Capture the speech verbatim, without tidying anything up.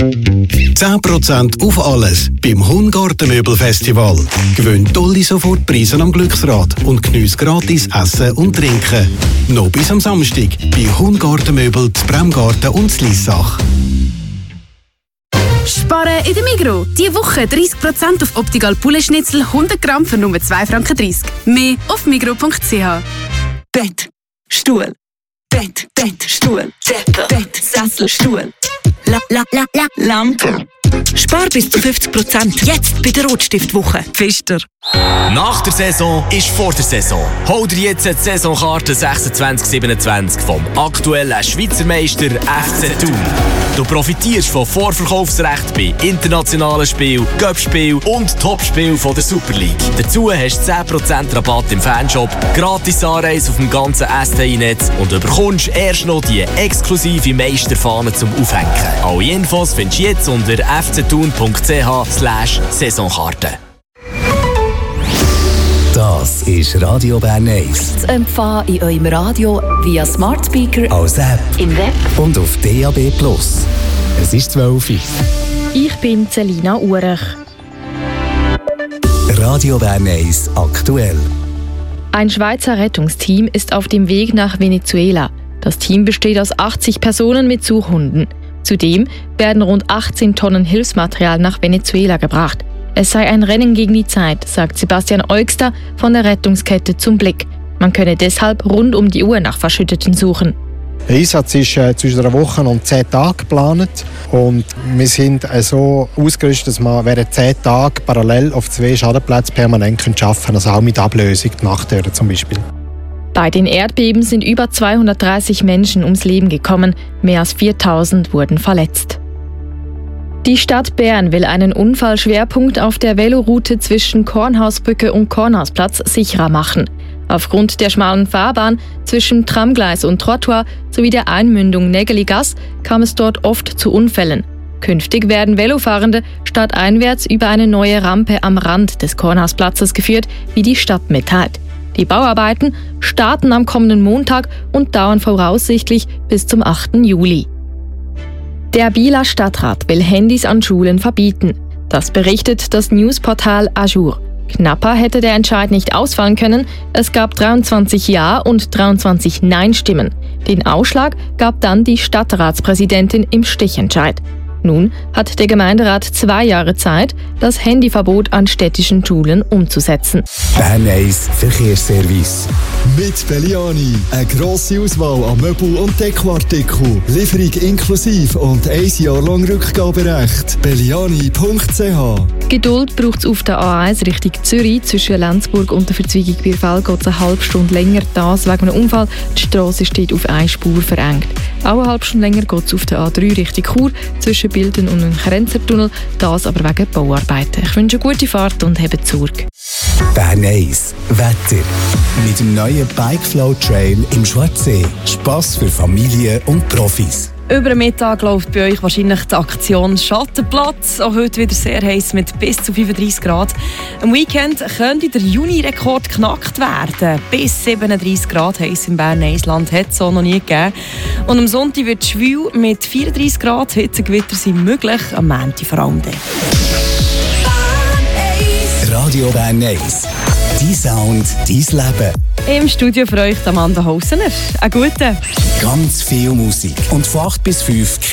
zehn Prozent auf alles beim Hungartenmöbelfestival. Gewinn tolle Sofortpreise am Glücksrad und geniesse gratis Essen und Trinken. Noch bis am Samstag bei Hungartenmöbel, Bremgarten und Lissach. Sparen in der Migros. Diese Woche dreißig Prozent auf Optical Poulet-Schnitzel hundert Gramm für nur zwei Franken dreißig. Mehr auf migros punkt c h. Bett, Stuhl, Bett, Bett, Stuhl, Decke, Bett, Sessel, Stuhl, la, la, la, la, Lampe. Spar bis zu fünfzig Prozent jetzt bei der Rotstiftwoche. Pfister. Nach der Saison ist vor der Saison. Hol dir jetzt die Saisonkarte sechsundzwanzig siebenundzwanzig vom aktuellen Schweizer Meister F C Thun. Du profitierst von Vorverkaufsrecht bei internationalen Spielen, Cup-Spielen und Topspielen von der Super League. Dazu hast du zehn Prozent Rabatt im Fanshop, gratis Anreise auf dem ganzen S T I-Netz und du bekommst erst noch die exklusive Meisterfahne zum Aufhängen. Alle Infos findest du jetzt unter f c thun punkt c h slash Saisonkarte. Das ist Radio Bern eins. Zu empfangen in eurem Radio via Smart Speaker, als App, im Web und auf D A B plus. Es ist zwölf Uhr. Ich bin Selina Urech. Radio Bern eins aktuell. Ein Schweizer Rettungsteam ist auf dem Weg nach Venezuela. Das Team besteht aus achtzig Personen mit Suchhunden. Zudem werden rund achtzehn Tonnen Hilfsmaterial nach Venezuela gebracht. Es sei ein Rennen gegen die Zeit, sagt Sebastian Eugster von der Rettungskette Zum Blick. Man könne deshalb rund um die Uhr nach Verschütteten suchen. Der Einsatz ist äh, zwischen einer Woche und zehn Tagen geplant. Und wir sind äh, so ausgerüstet, dass man während zehn Tagen parallel auf zwei Schadenplätzen permanent arbeiten können, also auch mit Ablösung, die Nachttöre zum Beispiel. Bei den Erdbeben sind über zweihundertdreißig Menschen ums Leben gekommen, mehr als viertausend wurden verletzt. Die Stadt Bern will einen Unfallschwerpunkt auf der Veloroute zwischen Kornhausbrücke und Kornhausplatz sicherer machen. Aufgrund der schmalen Fahrbahn zwischen Tramgleis und Trottoir sowie der Einmündung Nägeligasse kam es dort oft zu Unfällen. Künftig werden Velofahrende stadteinwärts über eine neue Rampe am Rand des Kornhausplatzes geführt, wie die Stadt mitteilt. Die Bauarbeiten starten am kommenden Montag und dauern voraussichtlich bis zum achten Juli. Der Bieler Stadtrat will Handys an Schulen verbieten. Das berichtet das Newsportal Ajour. Knapper hätte der Entscheid nicht ausfallen können. Es gab dreiundzwanzig Ja- und dreiundzwanzig Nein-Stimmen. Den Ausschlag gab dann die Stadtratspräsidentin im Stichentscheid. Nun hat der Gemeinderat zwei Jahre Zeit, das Handyverbot an städtischen Schulen umzusetzen. Bern eins Verkehrsservice. Mit Belliani. Eine grosse Auswahl an Möbel- und Dekoartikeln. Lieferung inklusive und ein Jahr lang Rückgaberecht. belliani punkt c h. Geduld braucht es auf der A eins Richtung Zürich. Zwischen Lenzburg und der Verzweigung Bierfeld geht es eine halbe Stunde länger. Das wegen einem Unfall. Die Strasse steht auf eine Spur verengt. Auch eine halbe Stunde länger geht es auf der A drei Richtung Chur. Zwischen Bilden und einem Grenzertunnel. Das aber wegen Bauarbeiten. Ich wünsche eine gute Fahrt und habt Sorge. Bern eins Wetter. Mit dem neuen Bikeflow Trail im Schwarzsee. Spass für Familien und Profis. Über den Mittag läuft bei euch wahrscheinlich die Aktion Schattenplatz. Auch heute wieder sehr heiß mit bis zu fünfunddreißig Grad. Am Weekend könnte der Juni-Rekord geknackt werden. Bis siebenunddreißig Grad heiß im Berner Eisland hat es so noch nie gegeben. Und am Sonntag wird es schwül mit vierunddreißig Grad. Hitzegewitter sind möglich, am Montag vor allem. Radio Bern eins. Dein Sound, dein Leben. Im Studio für euch Amanda Hausener. Einen guten. Ganz viel Musik. Und von acht bis fünf